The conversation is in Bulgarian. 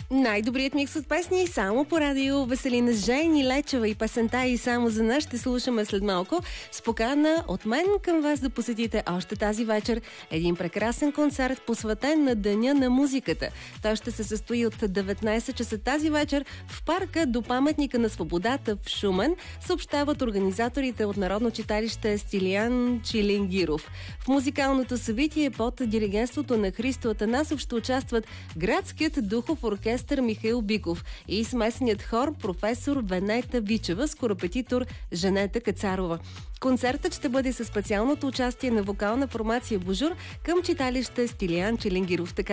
Най-добрият микс от песни само по радио Веселина Жени Лечева и песента и само за нас ще слушаме след малко с покана от мен към вас да посетите още тази вечер един прекрасен концерт, посветен на Деня на музиката. Той ще се състои от 19 часа тази вечер в парка до паметника на свободата в Шумен, съобщават организаторите от Народно читалище Стилиян Чилингиров. В музикалното събитие под диригентството на Христо Атанасов ще участват градският духов оркестър Михаил Биков и смесеният хор професор Венета Вичева с корепетитор Жанета Кацарова. Концертът ще бъде със специалното участие на вокална формация Божур към читалище Стилиян Чилингиров. Така